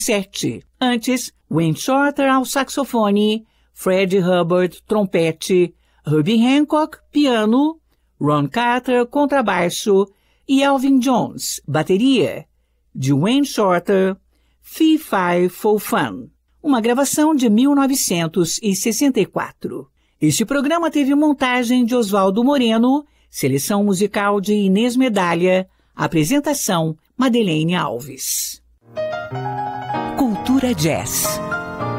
7. Antes, Wayne Shorter ao saxofone, Freddie Hubbard, trompete, Herbie Hancock, piano, Ron Carter, contrabaixo e Elvin Jones, bateria. De Wayne Shorter, Fee Fi Fo Fum, uma gravação de 1964. Este programa teve montagem de Oswaldo Moreno, seleção musical de Inês Medalha, apresentação Madeleine Alves. Cultura Jazz.